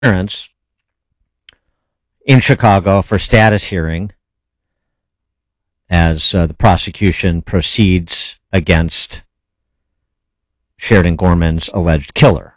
appearance in Chicago for status hearing as the prosecution proceeds against Sheridan Gorman's alleged killer.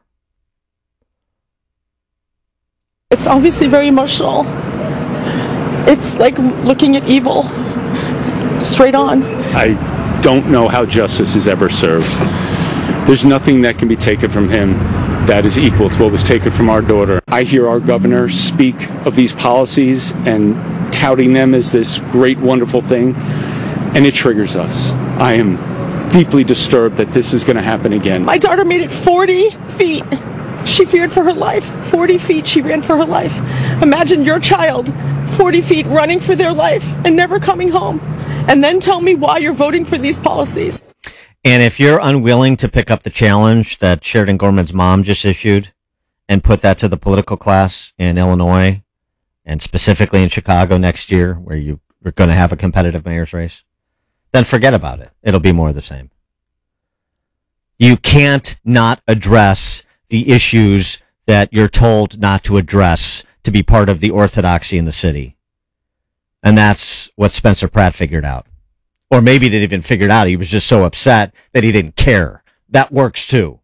It's obviously very emotional. It's like looking at evil straight on. I don't know how justice is ever served. There's nothing that can be taken from him that is equal to what was taken from our daughter. I hear our governor speak of these policies and touting them as this great, wonderful thing, and it triggers us. I am deeply disturbed that this is going to happen again. My daughter made it 40 feet. She feared for her life. 40 feet she ran for her life. Imagine your child 40 feet running for their life and never coming home. And then tell me why you're voting for these policies. And if you're unwilling to pick up the challenge that Sheridan Gorman's mom just issued and put that to the political class in Illinois and specifically in Chicago next year, where you're going to have a competitive mayor's race, then forget about it. It'll be more of the same. You can't not address the issues that you're told not to address to be part of the orthodoxy in the city. And that's what Spencer Pratt figured out. Or maybe he didn't even figure it out. He was just so upset that he didn't care. That works too.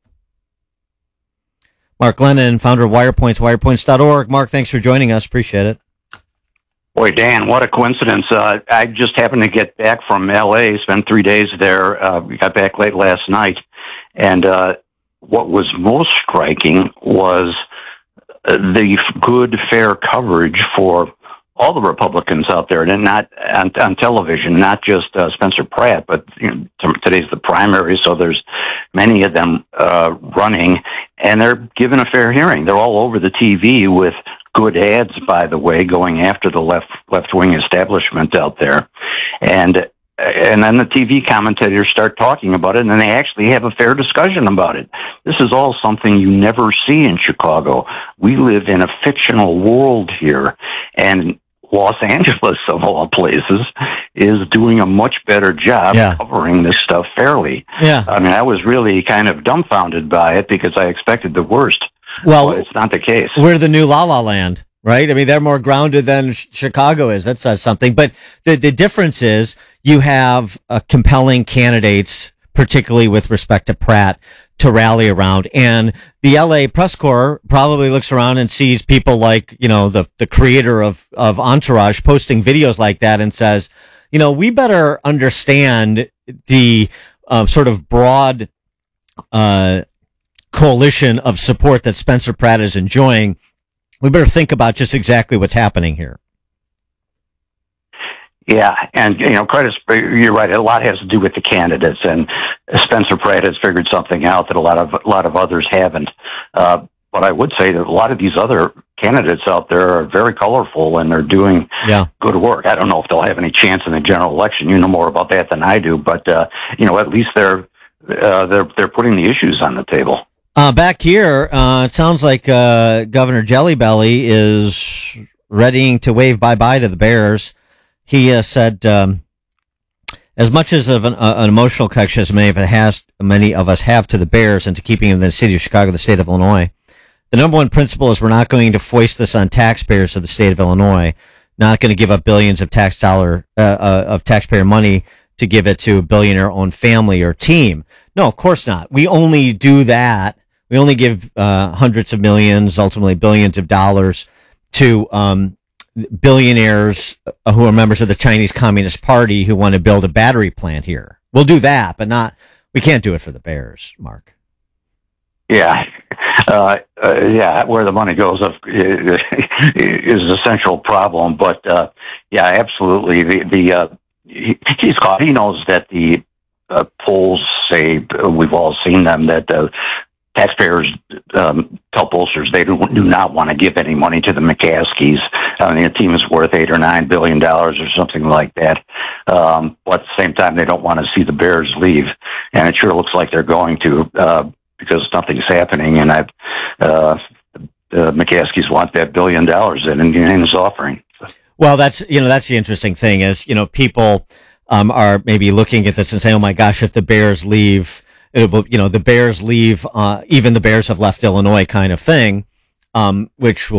Mark Lennon, founder of WirePoints, wirepoints.org. Mark, thanks for joining us. Appreciate it. Boy, Dan, what a coincidence. I just happened to get back from L.A., spent 3 days there. We got back late last night. And what was most striking was the good, fair coverage for all the Republicans out there, and not on television, not just Spencer Pratt, but today's the primary, so there's many of them running, and they're given a fair hearing. They're all over the TV with good ads, by the way, going after the left-wing establishment out there. And then the TV commentators start talking about it, and then they actually have a fair discussion about it. This is all something you never see in Chicago. We live in a fictional world here, and Los Angeles, of all places, is doing a much better job covering this stuff fairly. Yeah. I mean, I was really kind of dumbfounded by it because I expected the worst. Well, it's not the case. We're the new La La Land, right? I mean, they're more grounded than Chicago is. That says something. But the difference is you have compelling candidates, particularly with respect to Pratt, to rally around. And the LA press corps probably looks around and sees people like, the creator of Entourage posting videos like that and says, we better understand the sort of broad coalition of support that Spencer Pratt is enjoying. We better think about just exactly what's happening here. Yeah, and you're right. A lot has to do with the candidates, and Spencer Pratt has figured something out that a lot of others haven't. But I would say that a lot of these other candidates out there are very colorful, and they're doing good work. I don't know if they'll have any chance in the general election. You know more about that than I do, but at least they're putting the issues on the table. Back here, it sounds like Governor Jelly Belly is readying to wave bye-bye to the Bears. He said, as much as of an emotional connection as many of us have to the Bears and to keeping them in the city of Chicago, the state of Illinois, the number one principle is we're not going to foist this on taxpayers of the state of Illinois, not going to give up billions of taxpayer money to give it to a billionaire-owned family or team. No, of course not. We only do that. We only give hundreds of millions, ultimately billions of dollars to billionaires who are members of the Chinese Communist Party who want to build a battery plant here. We'll do that, but we can't do it for the Bears, Mark. Yeah. Where the money goes is a central problem, but absolutely. He knows that the polls say, we've all seen them, that taxpayers tell pollsters they do not want to give any money to the McCaskies. I mean, the team is worth $8 or $9 billion or something like that. But at the same time, they don't want to see the Bears leave, and it sure looks like they're going to because nothing's happening. And the McCaskies want that $1 billion in his offering. Well, that's the interesting thing is people are maybe looking at this and saying, oh my gosh, if the Bears leave. The Bears leave, even the Bears have left Illinois kind of thing. which will